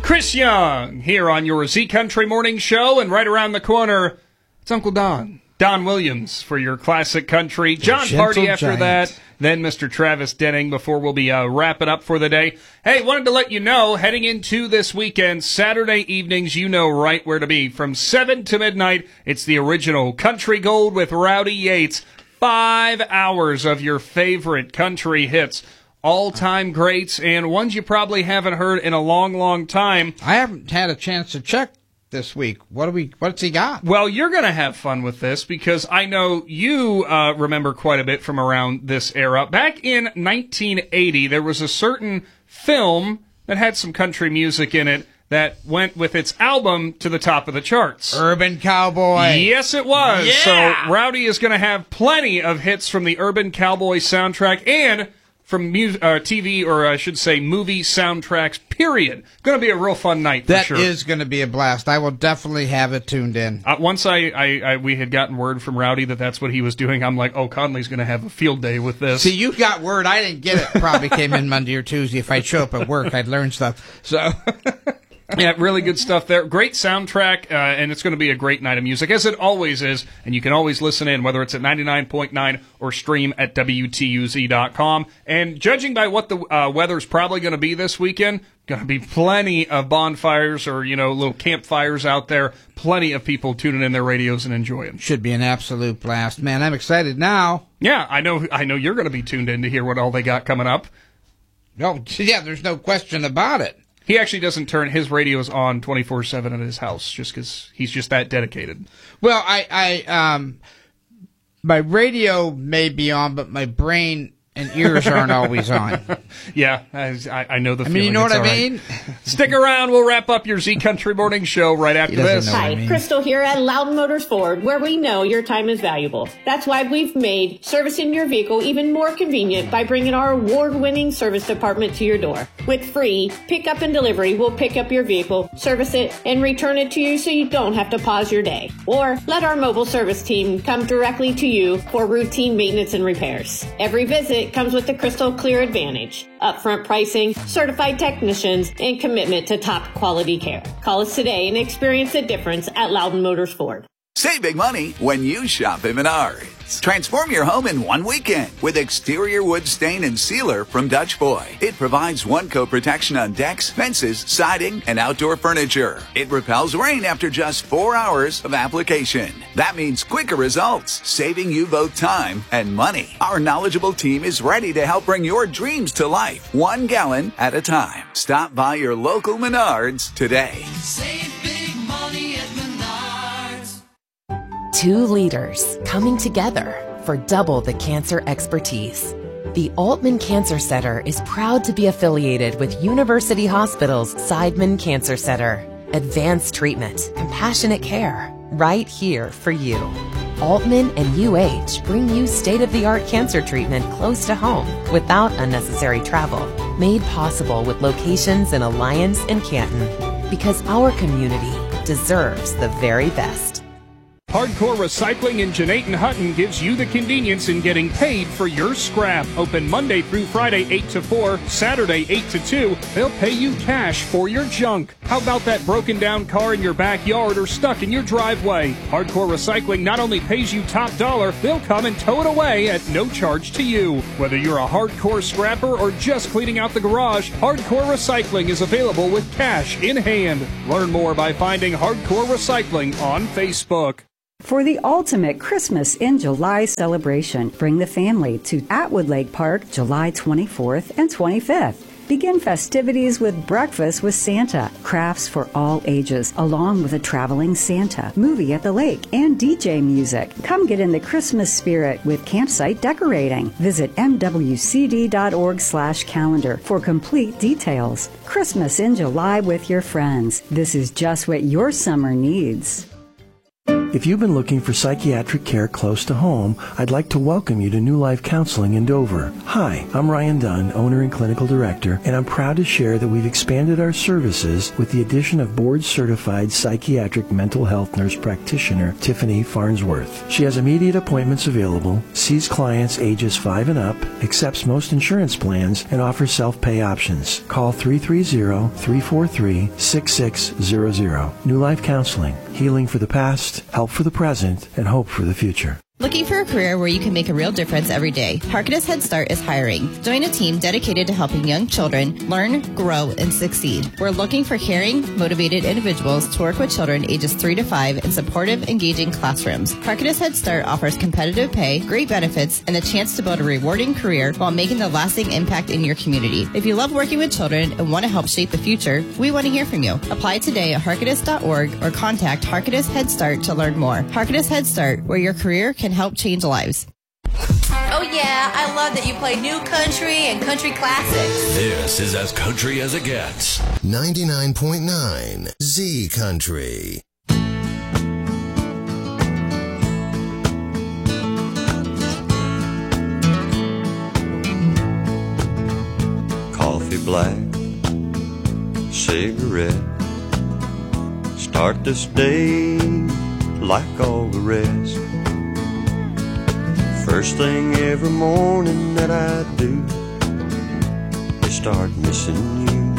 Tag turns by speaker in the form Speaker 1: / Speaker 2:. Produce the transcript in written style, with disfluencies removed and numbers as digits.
Speaker 1: Chris Young here on your Z Country Morning Show, and right around the corner, it's Uncle Don. Don Williams for your classic country. John Party after that, then Mr. Travis Denning before we'll be wrapping up for the day. Hey, wanted to let you know, heading into this weekend, Saturday evenings, you know right where to be. From 7 to midnight, it's the original Country Gold with Rowdy Yates. 5 hours of your favorite country hits. All-time greats and ones you probably haven't heard in a long, long time.
Speaker 2: I haven't had a chance to check this week. What's he got?
Speaker 1: Well, you're going to have fun with this because I know you remember quite a bit from around this era. Back in 1980, there was a certain film that had some country music in it that went with its album to the top of the charts.
Speaker 2: Urban Cowboy.
Speaker 1: Yes, it was.
Speaker 2: Yeah!
Speaker 1: So Rowdy is going to have plenty of hits from the Urban Cowboy soundtrack and from TV, or I should say movie soundtracks, period. Going to be a real fun night, for sure.
Speaker 2: That is going to be a blast. I will definitely have it tuned in.
Speaker 1: Once we had gotten word from Rowdy that that's what he was doing, I'm like, oh, Conley's going to have a field day with this.
Speaker 2: See, you got word. I didn't get it. Probably came in Monday or Tuesday. If I'd show up at work, I'd learn stuff. So...
Speaker 1: Yeah, really good stuff there. Great soundtrack, and it's going to be a great night of music, as it always is. And you can always listen in, whether it's at 99.9 or stream at WTUZ.com. And judging by what the weather's probably going to be this weekend, going to be plenty of bonfires or, little campfires out there. Plenty of people tuning in their radios and enjoying.
Speaker 2: Should be an absolute blast. Man, I'm excited now.
Speaker 1: Yeah, I know you're going to be tuned in to hear what all they got coming up.
Speaker 2: Oh, yeah, there's no question about it.
Speaker 1: He actually doesn't turn his radios on 24/7 at his house just because he's just that dedicated.
Speaker 2: Well, my radio may be on, but my brain and ears aren't always on.
Speaker 1: Yeah, I know the feeling.
Speaker 2: You know what I mean?
Speaker 1: Stick around. We'll wrap up your Z Country Morning Show right after this.
Speaker 3: Hi, Crystal here at Loudon Motors Ford, where we know your time is valuable. That's why we've made servicing your vehicle even more convenient by bringing our award-winning service department to your door. With free pickup and delivery, we'll pick up your vehicle, service it, and return it to you so you don't have to pause your day. Or let our mobile service team come directly to you for routine maintenance and repairs. Every visit comes with the Crystal Clear Advantage, upfront pricing, certified technicians, and commitment to top quality care. Call us today and experience the difference at Loudon Motors Ford.
Speaker 4: Save big money when you shop at Menards. Transform your home in one weekend with exterior wood stain and sealer from Dutch Boy. It provides one-coat protection on decks, fences, siding, and outdoor furniture. It repels rain after just 4 hours of application. That means quicker results, saving you both time and money. Our knowledgeable team is ready to help bring your dreams to life, 1 gallon at a time. Stop by your local Menards today.
Speaker 5: Save big money at Menards.
Speaker 6: 2 leaders coming together for double the cancer expertise. The Altman Cancer Center is proud to be affiliated with University Hospital's Seidman Cancer Center. Advanced treatment, compassionate care, right here for you. Altman and UH bring you state-of-the-art cancer treatment close to home without unnecessary travel. Made possible with locations in Alliance and Canton. Because our community deserves the very best.
Speaker 1: Hardcore Recycling in Jeanette and Hutton gives you the convenience in getting paid for your scrap. Open Monday through Friday 8 to 4, Saturday 8 to 2. They'll pay you cash for your junk. How about that broken down car in your backyard or stuck in your driveway? Hardcore Recycling not only pays you top dollar, they'll come and tow it away at no charge to you. Whether you're a hardcore scrapper or just cleaning out the garage, Hardcore Recycling is available with cash in hand. Learn more by finding Hardcore Recycling on Facebook.
Speaker 7: For the ultimate Christmas in July celebration, bring the family to Atwood Lake Park July 24th and 25th. Begin festivities with breakfast with Santa, crafts for all ages, along with a traveling Santa, movie at the lake, and DJ music. Come get in the Christmas spirit with campsite decorating. Visit mwcd.org/calendar for complete details. Christmas in July with your friends. This is just what your summer needs.
Speaker 8: If you've been looking for psychiatric care close to home, I'd like to welcome you to New Life Counseling in Dover. Hi, I'm Ryan Dunn, owner and clinical director, and I'm proud to share that we've expanded our services with the addition of board-certified psychiatric mental health nurse practitioner Tiffany Farnsworth. She has immediate appointments available, sees clients ages 5 and up, accepts most insurance plans, and offers self-pay options. Call 330-343-6600. New Life Counseling, healing for the past, help for the present, and hope for the future.
Speaker 9: Looking for a career where you can make a real difference every day? Harkness Head Start is hiring. Join a team dedicated to helping young children learn, grow, and succeed. We're looking for caring, motivated individuals to work with children ages 3 to 5 in supportive, engaging classrooms. Harkness Head Start offers competitive pay, great benefits, and the chance to build a rewarding career while making a lasting impact in your community. If you love working with children and want to help shape the future, we want to hear from you. Apply today at harkness.org or contact Harkness Head Start to learn more. Harkness Head Start, where your career can help change lives.
Speaker 10: Oh yeah, I love that you play new country and country classics.
Speaker 11: This is as country as it gets.
Speaker 12: 99.9 Z Country.
Speaker 13: Coffee black, cigarette. Start this day like all the rest. First thing every morning that I do is start missing you.